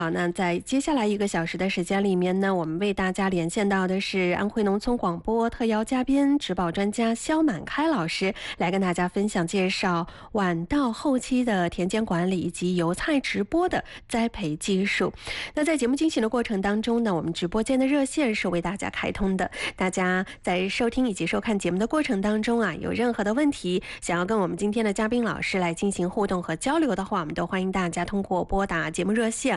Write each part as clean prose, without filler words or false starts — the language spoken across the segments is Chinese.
好，那在接下来1个小时的时间里面呢，我们为大家连线到的是安徽农村广播特邀嘉宾、植保专家肖满开老师，来跟大家分享介绍晚稻后期的田间管理以及油菜直播的栽培技术。那在节目进行的过程当中呢，我们直播间的热线是为大家开通的，大家在收听以及收看节目的过程当中啊，有任何的问题想要跟我们今天的嘉宾老师来进行互动和交流的话，我们都欢迎大家通过拨打节目热线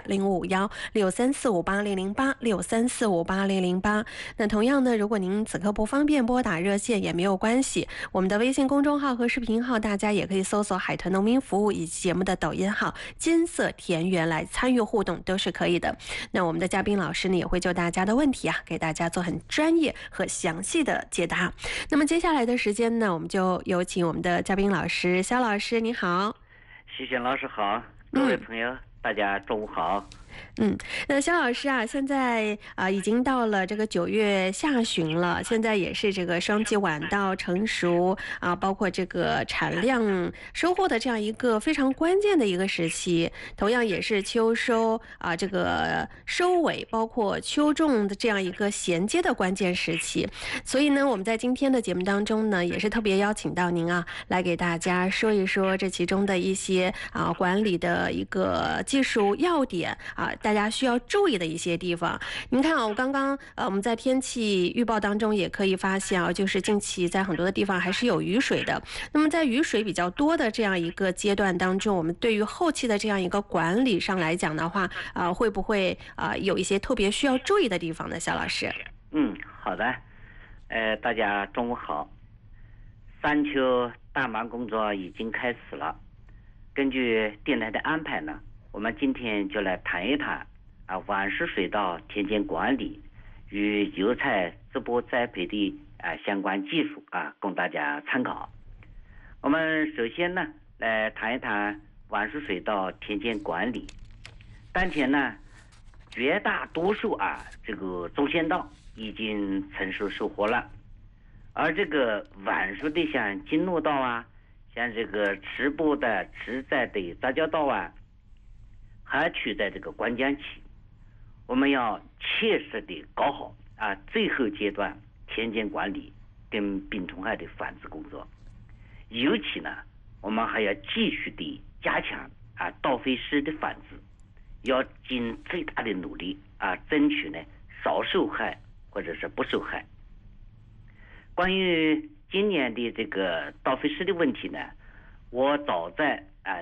05516345800863458008。那同样呢，如果您此刻不方便拨打热线也没有关系，我们的微信公众号和视频号大家也可以搜索海豚农民服务以及节目的抖音号金色田园来参与互动都是可以的。那我们的嘉宾老师呢也会就大家的问题啊给大家做很专业和详细的解答。那么接下来的时间呢，我们就有请我们的嘉宾老师肖老师，你好。 徐贤老师好，各位朋友，大家中午好。 那肖老师啊，现在已经到了这个9月下旬了，现在也是这个双季晚稻成熟啊，包括这个产量收获的这样一个非常关键的一个时期，同样也是秋收啊，这个收尾包括秋种的这样一个衔接的关键时期。所以呢，我们在今天的节目当中呢，也是特别邀请到您啊，来给大家说一说这其中的一些管理的一个技术要点啊，大家需要注意的一些地方。您看啊，我刚刚我们在天气预报当中也可以发现啊，就是近期在很多的地方还是有雨水的。那么在雨水比较多的这样一个阶段当中，我们对于后期的这样一个管理上来讲的话，会不会有一些特别需要注意的地方呢？肖老师。 好的。大家中午好。三秋大忙工作已经开始了。根据电台的安排呢，我们今天就来谈一谈晚时水稻田间管理与油菜直播栽培的相关技术供大家参考。我们首先呢来谈一谈晚时水稻田间管理。当前呢，绝大多数这个中线稻已经成熟收获了，而这个晚熟的像金糯稻像这个直播的直栽的杂交稻还处在这个关键期，我们要切实的搞好最后阶段田间管理跟病虫害的防治工作。尤其呢，我们还要继续的加强稻肥师的防治，要尽最大的努力争取呢少受害或者是不受害。关于今年的这个稻肥师的问题呢，我早在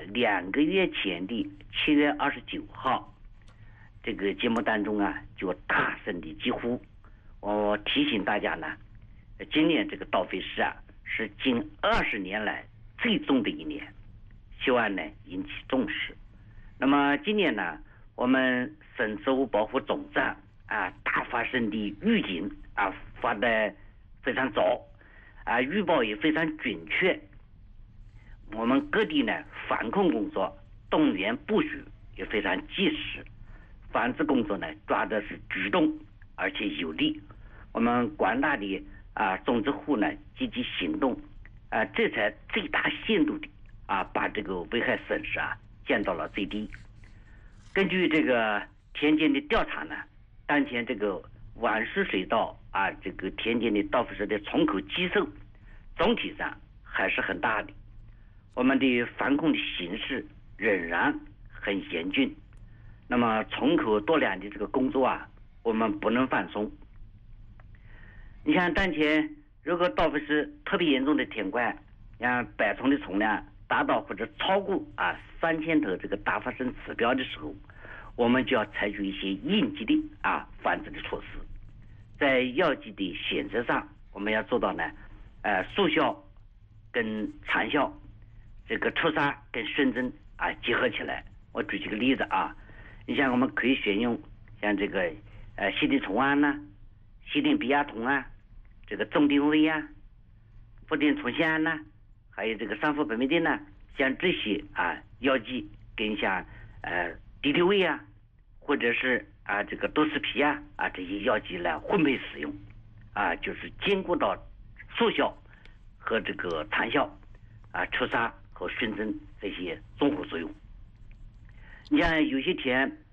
2个月前的7月29号这个节目当中就大声的疾呼，我提醒大家呢，今年这个稻肥师是近20年来最重的一年，希望呢引起重视。那么今年呢，我们省植物保护总站大发生的预警发的非常早预报也非常准确。我们各地呢防控工作动员部署也非常及时，防治工作呢抓的是主动而且有力。我们广大的种植户呢积极行动这才最大限度的把这个危害损失降到了最低。根据这个田间的调查呢，当前这个晚时水稻这个田间的稻肥师的虫口基数总体上还是很大的，我们的防控的形势仍然很严峻。那么虫口多粮的这个工作我们不能放松。你看当前如果稻肥师特别严重的田块，让百虫的虫量达到或者超过3000头这个大发生指标的时候，我们就要采取一些应急的防治的措施。在药剂的选择上，我们要做到呢速效跟长效，这个出杀跟顺增结合起来。我举几个例子你像我们可以选用像这个西丁虫胺西丁比亚酮这个重丁威富丁虫酰胺还有这个三氟苯美丁像这些药剂跟像敌敌畏或者是这个多司皮这些药剂来混配使用就是兼顾到速效和这个长效出杀和顺增这些综合作用。你像有些田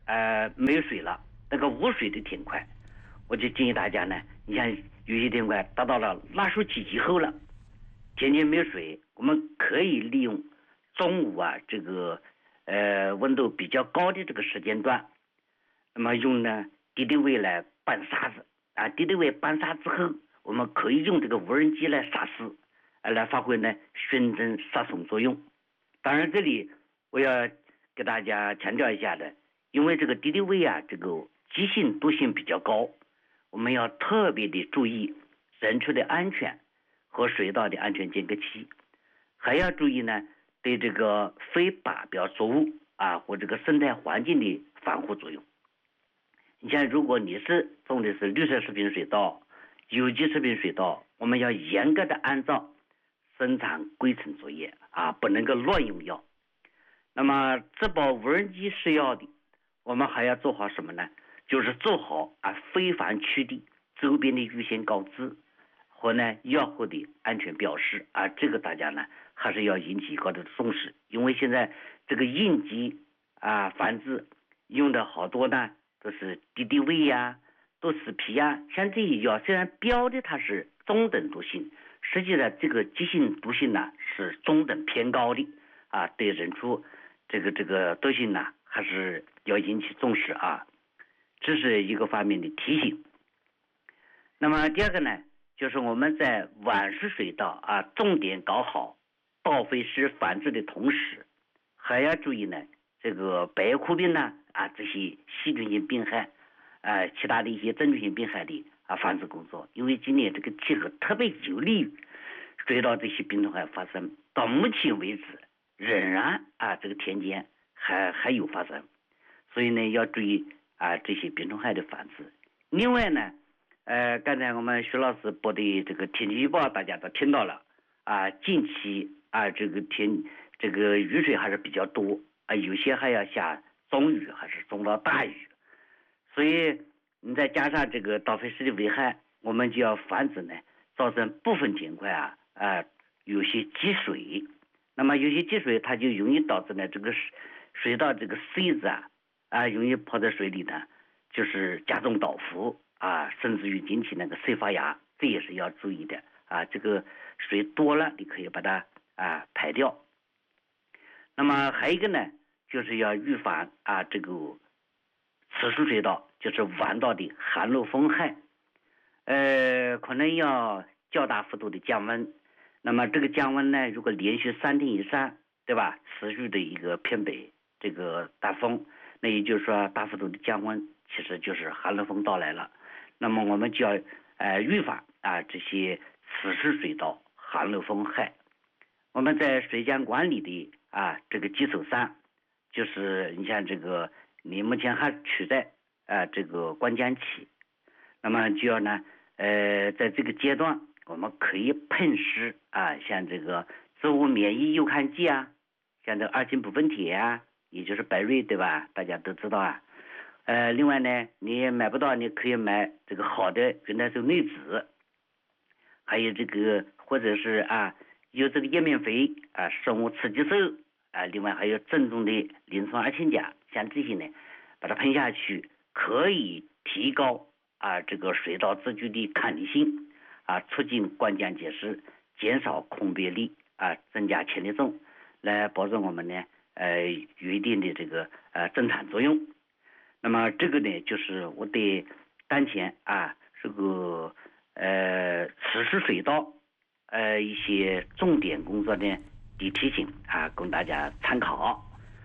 没有水了，那个无水的天块，我就建议大家呢，你像有些天块达到了腊数季节后了，天没有水，我们可以利用中午这个温度比较高的这个时间段，那么用呢敌敌畏来拌沙子敌敌畏拌沙之后，我们可以用这个无人机来杀死，来发挥呢宣征杀虫作用。当然这里我要给大家强调一下的，因为这个敌敌畏这个急性毒性比较高，我们要特别的注意人畜的安全和水稻的安全间隔期，还要注意呢对这个非靶标作物或这个生态环境的防护作用。你像如果你是种的是绿色食品水稻、有机食品水稻，我们要严格的按照生产规程作业不能够乱用药。那么自保无人机施药的，我们还要做好什么呢？就是做好非繁区地周边的预先告知和呢药后的安全标识这个大家呢还是要引起高度的重视。因为现在这个应急繁殖用的好多呢都是敌敌畏多死皮像这些药虽然标的它是中等毒性，实际上这个急性毒性呢是中等偏高的对人畜这个毒性呢还是要引起重视这是一个方面的提醒。那么第二个呢，就是我们在晚熟水稻重点搞好稻肥湿繁殖的同时，还要注意呢这个白叶枯病呢这些细菌性病害其他的一些真菌性病害的防治工作。因为今年这个气候特别有利于水稻这些病虫害发生，到目前为止仍然这个田间还有发生，所以呢要注意这些病虫害的防治。另外呢刚才我们徐老师播的这个天气预报大家都听到了近期这个雨水还是比较多有些还要下中雨还是中到大雨，所以你再加上这个稻肥湿的危害，我们就要防止呢造成部分田块有些积水。那么有些积水它就容易导致呢这个水稻这个穗子容易泡在水里呢，就是加重倒伏甚至于引起那个穗发芽，这也是要注意的这个水多了你可以把它排掉。那么还有一个呢，就是要预防这个雌熟水稻就是晚稻的寒露风害，可能要较大幅度的降温。那么这个降温呢，如果连续3天以上，对吧，持续的一个偏北这个大风，那也就是说大幅度的降温，其实就是寒冷风到来了。那么我们就要预防这些雌熟水稻寒露风害。我们在水降管理的这个基础上，就是你像这个你目前还处在这个关键期，那么就要呢在这个阶段我们可以喷施像这个植物免疫诱抗剂像这二氢补酚铁也就是百瑞，对吧？大家都知道另外呢你买不到，你可以买这个好的云南瘦内酯，还有这个或者是有这个叶面肥生物刺激素另外还有正宗的磷酸二氢钾，像这些呢把它喷下去，可以提高这个水稻自具的抗逆性促进灌浆结实，减少空别粒增加潜力重，来保证我们呢有一定的这个增产作用。那么这个呢就是我对当前这个雌熟水稻一些重点工作的提醒供大家参考。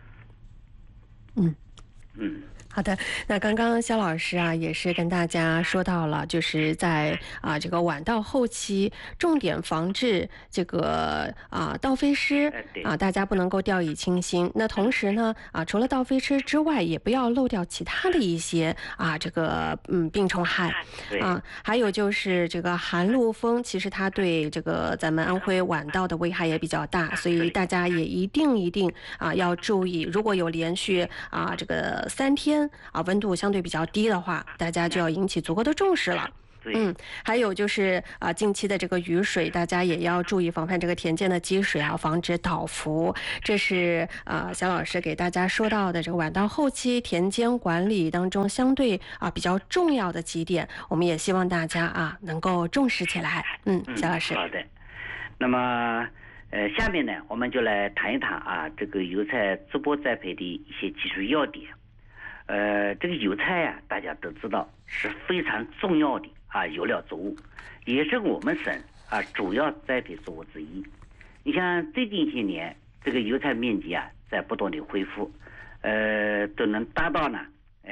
好的，那刚刚肖老师也是跟大家说到了，就是在这个晚稻后期重点防治这个稻肥湿大家不能够掉以轻心。那同时呢除了稻肥湿之外，也不要漏掉其他的一些这个病虫害还有就是这个寒露风，其实它对这个咱们安徽晚稻的危害也比较大，所以大家也一定要注意。如果有连续这个3天温度相对比较低的话，大家就要引起足够的重视了。 还有就是近期的这个雨水，大家也要注意防范这个田间的积水啊，防止倒伏。这是肖老师给大家说到的这个晚稻后期田间管理当中相对比较重要的几点，我们也希望大家能够重视起来。肖老师。 好的。那么下面呢，我们就来谈一谈这个油菜直播栽培的一些技术要点。这个油菜呀，大家都知道是非常重要的油料作物，也是我们省主要栽培作物之一。你像最近些年，这个油菜面积在不断的恢复，都能达到呢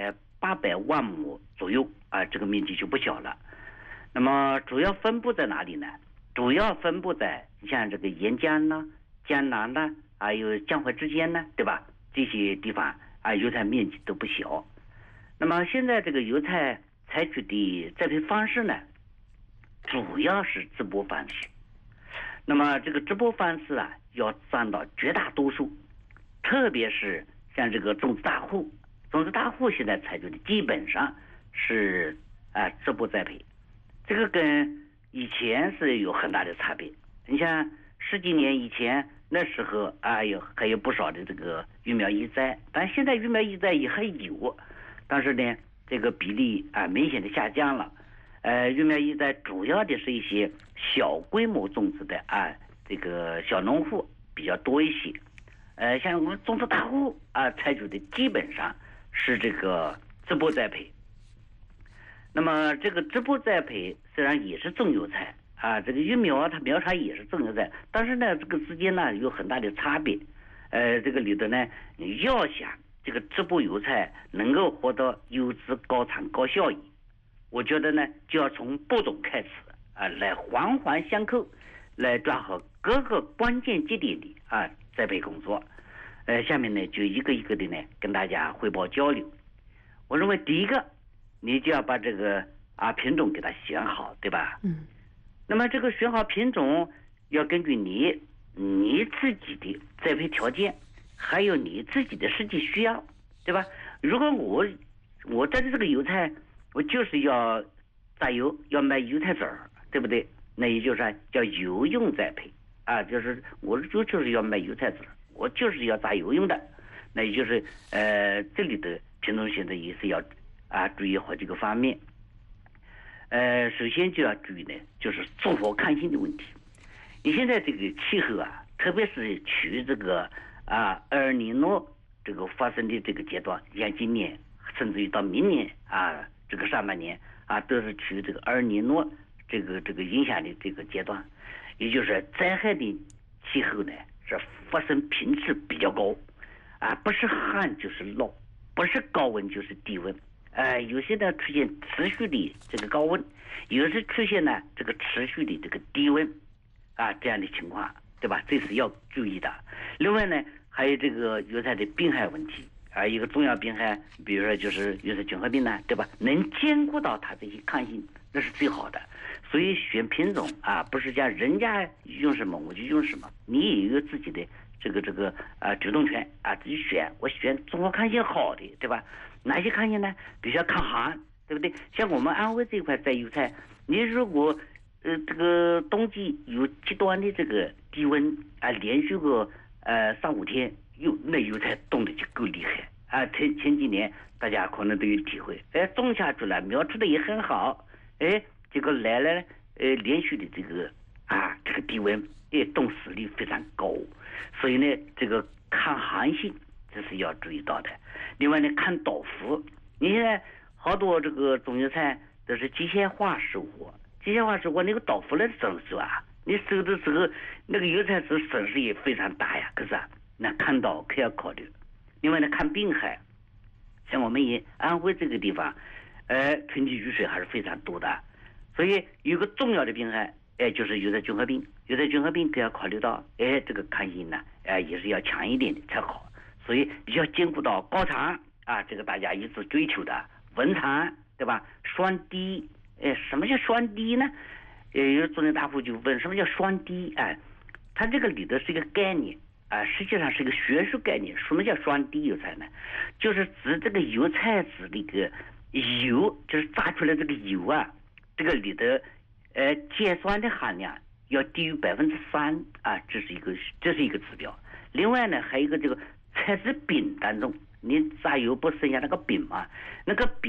800万亩左右这个面积就不小了。那么主要分布在哪里呢？主要分布在像这个沿江呢、江南呢，还有江淮之间呢，对吧？这些地方油菜面积都不小。那么现在这个油菜采取的栽培方式呢，主要是直播方式。那么这个直播方式要占到绝大多数，特别是像这个种植大户现在采取的基本上是直播栽培，这个跟以前是有很大的差别。你像10几年以前那时候还有不少的这个育苗移栽，但现在育苗移栽也还有，但是呢这个比例明显的下降了。育苗移栽主要的是一些小规模种植的这个小农户比较多一些。像我们种植大户采取的基本上是这个直播栽培。那么这个直播栽培虽然也是种油菜这个育苗它苗场也是种油菜，但是呢这个之间呢有很大的差别。这个里头呢，要想这个直播油菜能够获得优质高产高效益，我觉得呢就要从播种开始来环环相扣，来抓好各个关键节点的栽培工作。下面呢就一个一个的呢跟大家汇报交流。我认为第一个，你就要把这个品种给它选好，对吧？那么这个选好品种要根据你自己的栽培条件，还有你自己的实际需要，对吧？如果我栽的这个油菜，我就是要榨油，要卖油菜籽儿，对不对？那也就是叫油用栽培就是我就是要卖油菜籽儿，我就是要榨油用的。那也就是这里的品种选择也是要注意好几个方面。首先就要注意呢，就是综合抗性的问题。你现在这个气候特别是处于这个厄尔尼诺这个发生的这个阶段，像今年甚至于到明年这个上半年都是处于这个厄尔尼诺这个影响的这个阶段，也就是灾害的气候呢是发生频次比较高不是旱就是涝，不是高温就是低温。有些呢出现持续的这个高温，有时出现呢这个持续的这个低温这样的情况，对吧？这是要注意的。另外呢还有这个油菜的病害问题一个重要病害，比如说就是油菜菌合并呢，对吧？能兼顾到它这些抗性，那是最好的。所以选品种不是讲人家用什么我就用什么，你也有自己的这个主动权自己选。我选综合抗性好的，对吧？哪些抗性呢？比较抗寒，对不对？像我们安徽这一块栽油菜，你如果这个冬季有极端的这个低温连续个3-5天，那油菜冻的就够厉害前几年大家可能都有体会，种下去了，苗出的也很好，结果来了连续的这个低温，冻死率非常高。所以呢这个抗寒性这是要注意到的。另外呢看倒伏，你现在好多这个种油菜都是机械化收获，那个倒伏了怎么收你收的时候那个油菜籽损失也非常大呀。可是那看到可要考虑。另外呢看病害，像我们安徽这个地方春季雨水还是非常多的，所以有个重要的病害就是油菜菌合并。油菜菌合并可要考虑到这个抗性呢也是要强一点的才好。所以要兼顾到高产这个大家一直追求的稳产，对吧？双低，什么叫双低呢？有种植大户就问什么叫双低它这个里头是一个概念实际上是一个学术概念。什么叫双低油菜呢？就是指这个油菜籽那个油，就是榨出来这个油这个里的芥酸的含量要低于3%啊，这是一个指标。另外呢，还有一个这个菜制饼当中，你炸油不剩下那个饼嘛，那个饼